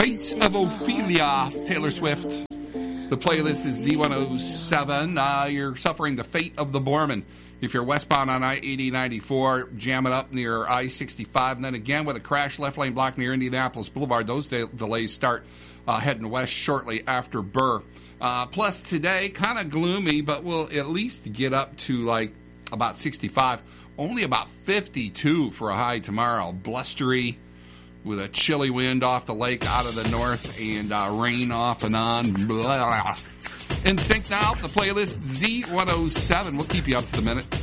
Heights of Ophelia, Taylor Swift. The playlist is Z107. You're suffering the fate of the Borman. If you're westbound on I-80-94, jam it up near I-65. And then again with a crash left lane block near Indianapolis Boulevard. Those delays start heading west shortly after Burr. Plus today, kind of gloomy, but we'll at least get up to like about 65. Only about 52 for a high tomorrow. Blustery with a chilly wind off the lake out of the north and rain off and on. Blah. In sync now, the playlist Z107. We'll keep you up to the minute.